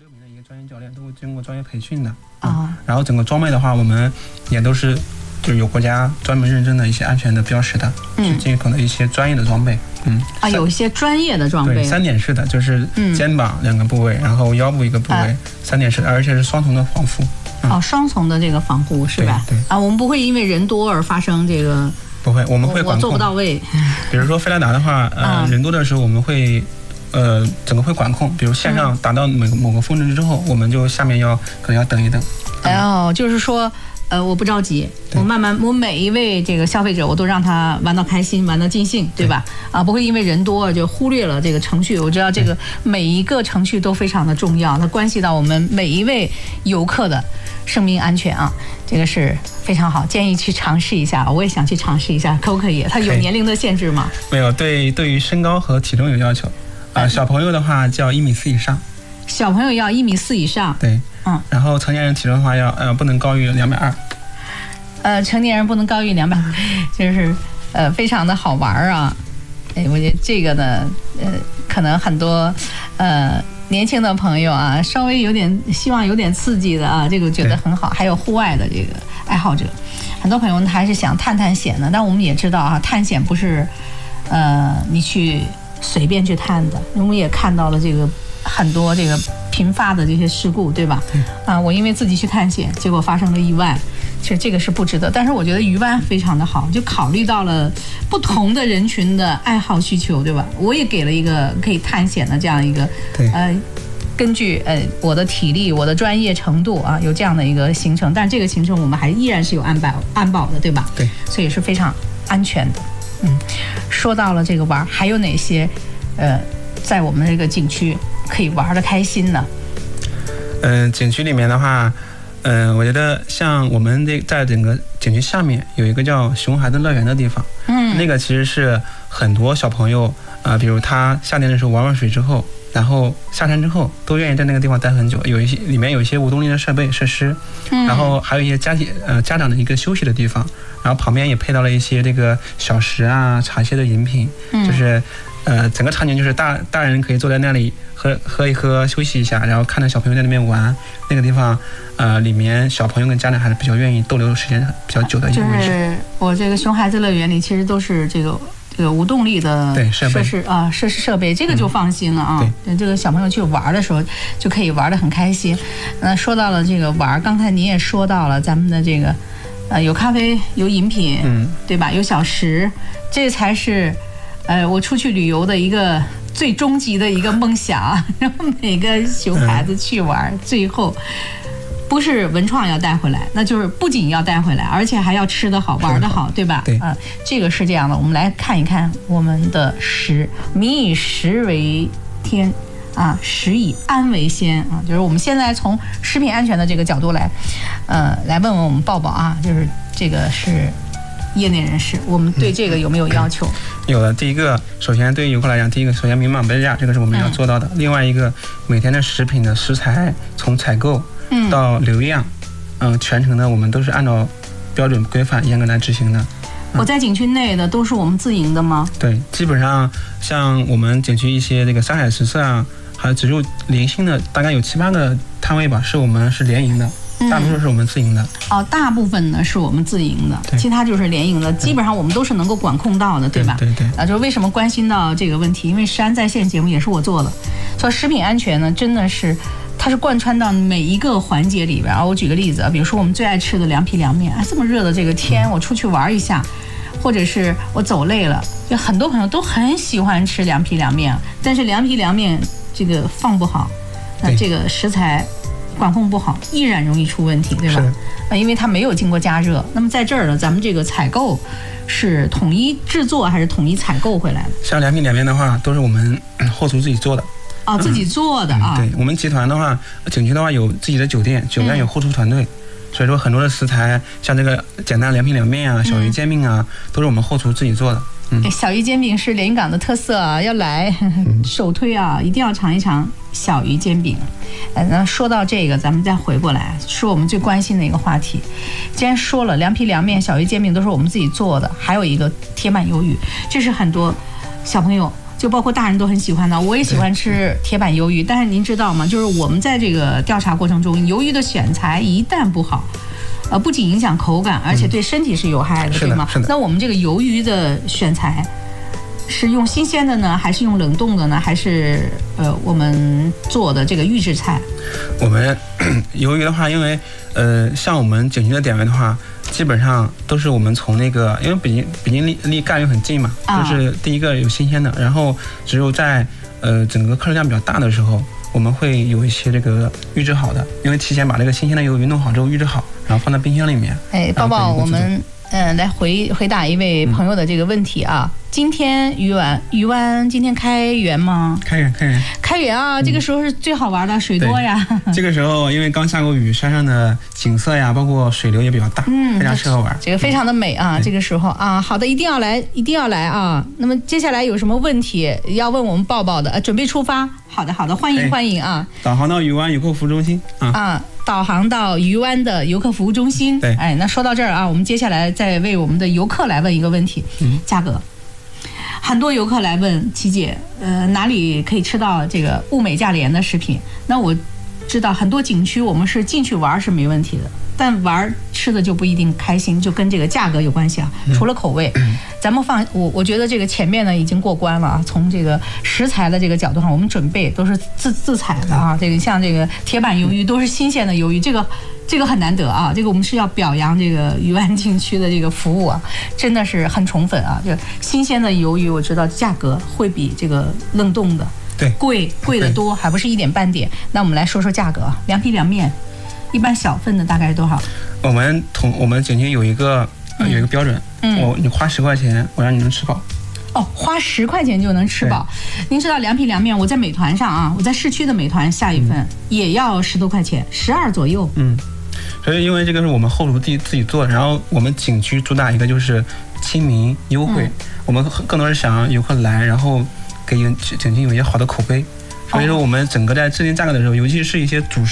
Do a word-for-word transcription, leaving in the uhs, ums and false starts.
六名的一个专业教练，都会经过专业培训的啊、嗯。 然后整个装备的话，我们也都是就是有国家专门认证的一些安全的标识的，嗯，是进口的一些专业的装备，嗯啊，有一些专业的装备， 对，三点式的，就是肩膀两个部位，嗯、然后腰部一个部位，啊、三点式的，而且是双重的防护。嗯、 哦，双重的这个防护是吧？ 对对啊，我们不会因为人多而发生这个。 不会，我们会管控， 我做不到位。 比如说菲拉达的话，呃，啊、人多的时候我们会，呃，整个会管控。比如线上达到某某个峰值之后，嗯、我们就下面要可能要等一等。 哦，就是说，呃，我不着急，我慢慢，我每一位这个消费者，我都让他玩到开心，玩到尽兴，对吧？对啊，不会因为人多就忽略了这个程序。我知道这个每一个程序都非常的重要，它关系到我们每一位游客的生命安全啊。这个是非常好，建议去尝试一下。我也想去尝试一下，可不可以？它有年龄的限制吗？ 没有，对，对于身高和体重有要求。啊、呃，小朋友的话叫一米四以上。 小朋友要一米四以上。 对， 嗯。 然后成年人体重的话要呃不能高于两百二。 呃，成年人不能高于两百，就是呃非常的好玩啊。哎，我觉得这个呢，呃，可能很多呃。年轻的朋友啊，稍微有点希望有点刺激的啊，这个我觉得很好。还有户外的这个爱好者，很多朋友还是想探探险的。但我们也知道啊，探险不是呃你去随便去探的。我们也看到了这个很多这个频发的这些事故，对吧？啊，我因为自己去探险，结果发生了意外。其实这个是不值得，但是我觉得鱼湾非常的好，就考虑到了不同的人群的爱好需求，对吧？我也给了一个可以探险的这样一个，呃，根据呃我的体力、我的专业程度啊，有这样的一个行程，但这个行程我们还依然是有安保安保的，对吧？ 对， 所以是非常安全的。嗯，说到了这个玩，还有哪些呃在我们这个景区可以玩得开心呢？ 嗯、呃，景区里面的话。嗯、呃，我觉得像我们这在整个景区下面有一个叫熊孩子乐园的地方，嗯，那个其实是很多小朋友啊、呃，比如他夏天的时候玩完水之后，然后下山之后都愿意在那个地方待很久。有一些里面有一些无动力的设备设施，嗯，然后还有一些家庭呃家长的一个休息的地方，然后旁边也配到了一些这个小食啊、茶歇的饮品，嗯，就是呃整个场景就是大大人可以坐在那里喝喝一喝休息一下，然后看着小朋友在那边玩。那个地方，呃，里面小朋友跟家长还是比较愿意逗留时间比较久的一个位置。 就是我这个熊孩子乐园里，其实都是这个这个无动力的设施啊，设施设备，这个就放心了啊。 嗯、 对，这个小朋友去玩的时候就可以玩得很开心。那说到了这个玩，刚才您也说到了咱们的这个，呃，有咖啡，有饮品，嗯，对吧？有小食，这才是，呃，我出去旅游的一个。最终极的一个梦想，然后每个熊孩子去玩，嗯、最后不是文创要带回来，那就是不仅要带回来，而且还要吃得好、玩得好，对吧？ 对， 啊、呃，这个是这样的。我们来看一看我们的食，民以食为天啊，食以安为先啊，就是我们现在从食品安全的这个角度来，呃，来问问我们抱抱啊，就是这个是。业内人士，我们对这个有没有要求？ 有的。第一个，首先对于游客来讲，第一个首先明码标价，这个是我们要做到的。嗯、另外一个，每天的食品的食材从采购到流样，嗯、呃，全程的我们都是按照标准规范严格来执行的。嗯、 我在景区内的都是我们自营的吗？ 对，基本上像我们景区一些这个山海食色啊，还有植入零星的，大概有七八个摊位吧，是我们是联营的。大部分是我们自营的、嗯、 哦，大部分呢是我们自营的，其他就是联营的，基本上我们都是能够管控到的，对吧？ 对 对, 对。 啊，就是为什么关心到这个问题？因为食安在线节目也是我做的，说食品安全呢，真的是它是贯穿到每一个环节里边。我举个例子啊，比如说我们最爱吃的凉皮凉面，哎，这么热的这个天，我出去玩一下，或者是我走累了，就很多朋友都很喜欢吃凉皮凉面，但是凉皮凉面这个放不好，那这个食材。管控不好，依然容易出问题，对吧？啊，因为它没有经过加热。那么在这儿呢，咱们这个采购是统一制作还是统一采购回来的？ 像凉皮凉面的话，都是我们后厨自己做的。 哦，自己做的啊、 嗯。对，我们集团的话，景区的话有自己的酒店，酒店有后厨团队，嗯、所以说很多的食材，像这个简单凉皮凉面啊、小鱼煎饼啊，嗯、都是我们后厨自己做的。嗯、 小鱼煎饼是连云港的特色啊，要来呵呵首推啊，一定要尝一尝小鱼煎饼。呃，那说到这个，咱们再回过来说我们最关心的一个话题。既然说了凉皮凉面、小鱼煎饼都是我们自己做的，还有一个铁板鱿鱼，这是很多小朋友就包括大人都很喜欢的。我也喜欢吃铁板鱿鱼，但是您知道吗？就是我们在这个调查过程中，鱿鱼的选材一旦不好，呃，不仅影响口感，而且对身体是有害的， 嗯、 对吗？ 是的。 那我们这个鱿鱼的选材是用新鲜的呢，还是用冷冻的呢？还是呃我们做的这个预制菜？ 我们鱿鱼的话，因为呃像我们景区的点位的话，基本上都是我们从那个，因为北京北京离离赣州很近嘛，啊、就是第一个有新鲜的，然后只有在呃整个客流量比较大的时候，我们会有一些这个预制好的，因为提前把这个新鲜的鱿鱼弄好之后预制好，然后放在冰箱里面。 哎，抱抱，我们嗯、呃、来回回答一位朋友的这个问题啊。嗯，今天鱼湾鱼湾今天开园吗？ 开园开园开园啊！这个时候是最好玩的，水多呀。 这个时候因为刚下过雨，山上的景色呀，包括水流也比较大，嗯，非常适合玩。 这个非常的美啊！嗯、这个时候啊，好的，一定要来，一定要来啊！那么接下来有什么问题要问我们抱抱的？呃，准备出发。好的，好的，欢迎欢迎啊！ 导航到鱼湾游客服务中心啊啊！导航到鱼湾的游客服务中心。 对， 哎，那说到这儿啊，我们接下来再为我们的游客来问一个问题：嗯，价格。很多游客来问琪姐，呃，哪里可以吃到这个物美价廉的食品？那我知道很多景区我们是进去玩是没问题的，但玩吃的就不一定开心，就跟这个价格有关系啊。除了口味，咱们放我我觉得这个前面呢已经过关了啊。从这个食材的这个角度上，我们准备都是自自采的啊。这个像这个铁板鱿鱼都是新鲜的鱿鱼，这个。这个很难得啊！这个我们是要表扬这个鱼湾景区的这个服务啊，真的是很宠粉啊！就新鲜的鱿鱼，我知道价格会比这个冷冻的对贵贵得多，还不是一点半点。那我们来说说价格啊，凉皮凉面，一般小份的大概是多少？ 我们同我们景区有一个、呃、有一个标准，嗯，我你花十块钱，我让你能吃饱。 哦，花十块钱就能吃饱。您知道凉皮凉面，我在美团上啊，我在市区的美团下一份、嗯、也要十多块钱，十二左右。 嗯。所以因为这个是我们后厨自己自己做的，然后我们景区主打一个就是亲民优惠、嗯，我们更多是想让游客来，然后给景区有一些好的口碑。所以说我们整个在制定价格的时候，尤其是一些主食。